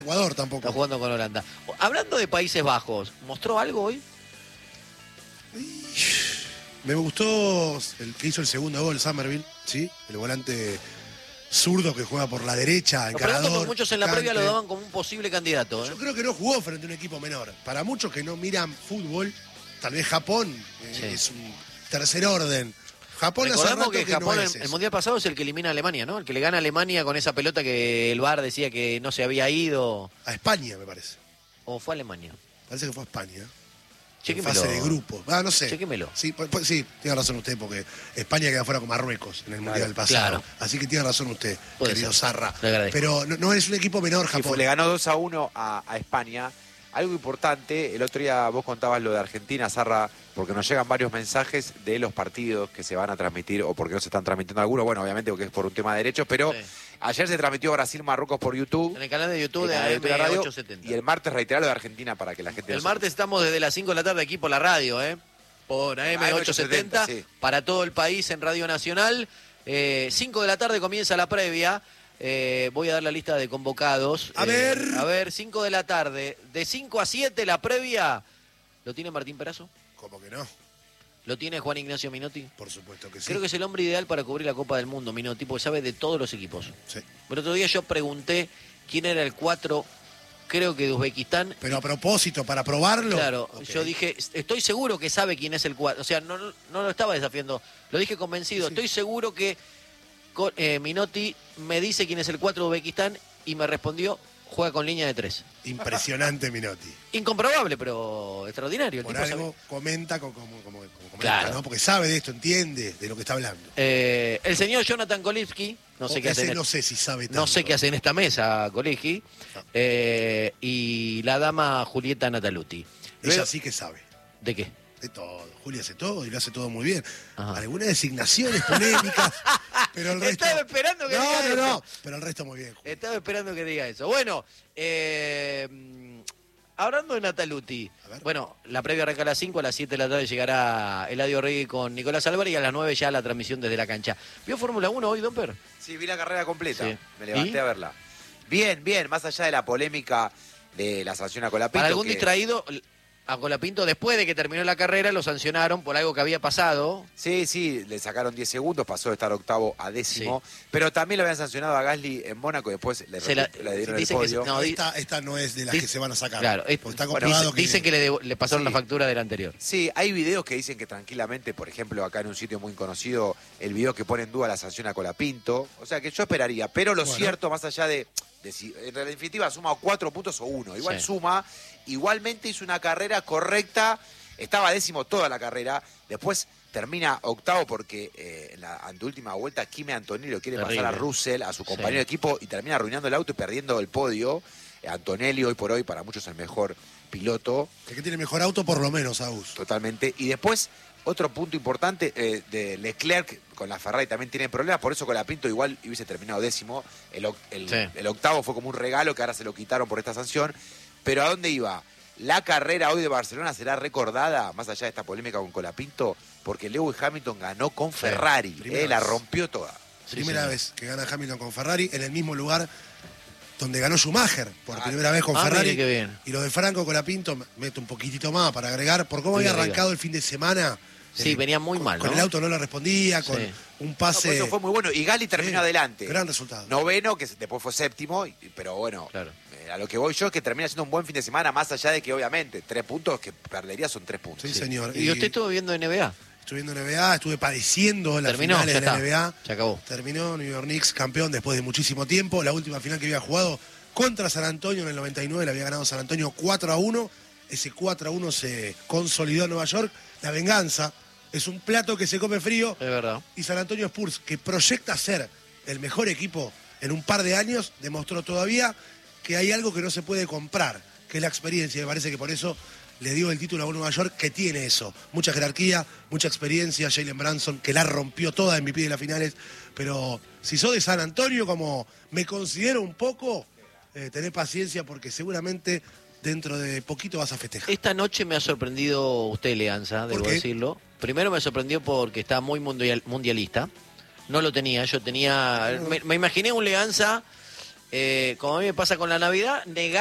Ecuador tampoco. Está jugando con Holanda. Hablando de Países Bajos, ¿mostró algo hoy? Me gustó el que hizo el segundo gol, Somerville, ¿sí? El volante zurdo que juega por la derecha, Lo pregunto encarador. porque muchos en la previa lo picante. daban como un posible candidato. Yo creo que no jugó frente a un equipo menor. Para muchos que no miran fútbol, tal vez Japón Sí. es un tercer orden. Japón hace Recordemos rato que Japón no es el eso. Mundial pasado es el que elimina a Alemania, ¿no? El que le gana a Alemania con esa pelota que el VAR decía que no se había ido. A España, me parece. ¿O fue a Alemania? Parece que fue a España. En Chéquemelo. fase de grupo. No sé. Chéquemelo. Sí, sí, tiene razón usted, porque España queda fuera con Marruecos en el Mundial del pasado. claro. Así que tiene razón usted, Puede querido ser. Zarra. Le agradezco. Pero no es un equipo menor, Sí, Japón. le ganó 2-1 a España. Algo importante, el otro día vos contabas lo de Argentina, Zarra, porque nos llegan varios mensajes de los partidos que se van a transmitir o porque no se están transmitiendo algunos. Bueno, obviamente porque es por un tema de derechos, pero Sí. ayer se transmitió Brasil-Marruecos por YouTube. En el canal de YouTube en de la de la radio, AM870. y el martes reiterar lo de Argentina para que la gente... El lo martes estamos desde las 5 de la tarde aquí por la radio, por AM870, sí. para todo el país en Radio Nacional. 5 de la tarde comienza la previa. Voy a dar la lista de convocados. A ver. A ver, 5 de la tarde. De 5 a 7 la previa. ¿Lo tiene Martín Perazo? ¿Cómo que no? ¿Lo tiene Juan Ignacio Minotti? Por supuesto que sí. Creo que es el hombre ideal para cubrir la Copa del Mundo, Minotti, porque sabe de todos los equipos. Sí. El otro día yo pregunté quién era el 4, creo que de Uzbekistán. Pero a propósito, para probarlo. Claro, Ok. yo dije, estoy seguro que sabe quién es el 4. O sea, no lo estaba desafiando. Lo dije convencido. Sí. Estoy seguro que Minotti me dice quién es el 4 de Uzbekistán y me respondió, juega con línea de 3. Impresionante, Minotti. Incomprobable, pero extraordinario. El Por tipo algo comenta como comenta, Claro. ¿no? Porque sabe de esto, entiende de lo que está hablando. el señor Jonathan Kolipski, no sé qué Ese hace. no sé si sabe tanto. No sé qué hace en esta mesa, Kolipski. No. Y la dama Julieta Nataluti. Ella Luego- sí que sabe. ¿De qué? De todo. Julia hace todo y lo hace todo muy bien. Ajá. Algunas designaciones polémicas, pero el resto... Estaba esperando que diga eso. No, pero el resto muy bien. Julia. Estaba esperando que diga eso. Bueno, hablando de Nataluti, A ver. bueno, la previa arranca a las 5, a las 7 de la tarde llegará Eladio Regui con Nicolás Álvarez y a las 9 ya la transmisión desde la cancha. ¿Vio Fórmula 1 hoy, Domper? Sí, vi la carrera completa. Sí. Me levanté ¿Y? a verla. Bien, bien, más allá de la polémica de la sanción a Colapinto. Para algún que- distraído, a Colapinto, después de que terminó la carrera, lo sancionaron por algo que había pasado. Sí, sí, le sacaron 10 segundos, pasó de estar octavo a décimo, pero también lo habían sancionado a Gasly en Mónaco y después le dieron el dicen que podio. no, Esta no es de las dice- que se van a sacar. Claro, porque está bueno, comprobado dicen que le pasaron Sí. la factura del anterior. Sí, hay videos que dicen que tranquilamente, por ejemplo, acá en un sitio muy conocido, el video que pone en duda la sanción a Colapinto, o sea que yo esperaría, pero lo Bueno. cierto, más allá de si en la definitiva suma 4 puntos o 1, igual Sí. suma, igualmente hizo una carrera correcta, estaba décimo toda la carrera, después termina octavo porque en la anteúltima vuelta Kimi Antonelli lo quiere Terrible. pasar a Russell, a su compañero Sí. de equipo, y termina arruinando el auto y perdiendo el podio. Antonelli hoy por hoy para muchos el mejor piloto. El que tiene mejor auto, por lo menos, Agus. Totalmente. Y después, otro punto importante, de Leclerc con la Ferrari también tiene problemas, por eso con la Pinto igual hubiese terminado décimo. Sí. El octavo fue como un regalo que ahora se lo quitaron por esta sanción. Pero ¿a dónde iba? La carrera hoy de Barcelona será recordada, más allá de esta polémica con Colapinto, porque Lewis Hamilton ganó con Ferrari. primera La vez. rompió toda. Sí, Primera señor. vez que gana Hamilton con Ferrari, en el mismo lugar donde ganó Schumacher, por primera vez con Ah, Ferrari. mire qué bien. Y lo de Franco con la Pinto, meto un poquitito más para agregar, por cómo Sí, había agrega. arrancado el fin de semana. Sí, venía muy mal, Con ¿no? el auto no le respondía, con Sí. un No, pase. por eso fue muy bueno. Y Gali terminó Sí, adelante. Gran resultado. Noveno, que después fue séptimo, pero bueno, Claro. a lo que voy yo es que termina siendo un buen fin de semana, más allá de que obviamente 3 puntos que perdería son 3 puntos. Sí, señor. ¿Y usted estuvo viendo NBA? Estuve viendo NBA, estuve padeciendo las Terminó, finales ya de la está. NBA. Se acabó. Terminó New York Knicks campeón después de muchísimo tiempo. La última final que había jugado contra San Antonio en el 99, la había ganado San Antonio 4-1. Ese 4-1 se consolidó en Nueva York. La venganza es un plato que se come frío. Es verdad. Y San Antonio Spurs, que proyecta ser el mejor equipo en un par de años, demostró todavía que hay algo que no se puede comprar, que es la experiencia. Me parece que por eso le dio el título a Nueva York, que tiene eso. Mucha jerarquía, mucha experiencia. Jalen Branson, que la rompió toda en MVP de las finales. Pero si sos de San Antonio, como me considero un poco, tenés paciencia porque seguramente dentro de poquito vas a festejar. Esta noche me ha sorprendido usted, Leanza, debo ¿Por qué? decirlo. Primero me sorprendió porque está muy mundialista. No lo tenía, yo tenía... Me imaginé un Leanza como a mí me pasa con la Navidad, negar